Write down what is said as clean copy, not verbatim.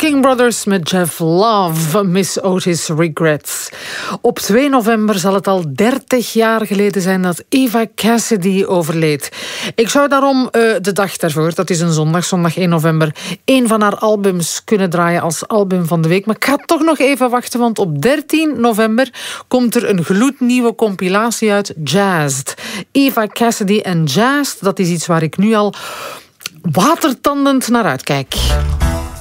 King Brothers met Jeff Love, Miss Otis Regrets. Op 2 november zal het al 30 jaar geleden zijn dat Eva Cassidy overleed. Ik zou daarom de dag daarvoor, dat is een zondag 1 november... een van haar albums kunnen draaien als album van de week. Maar ik ga toch nog even wachten, want op 13 november... komt er een gloednieuwe compilatie uit, Jazzed. Eva Cassidy en Jazzed, dat is iets waar ik nu al watertandend naar uitkijk.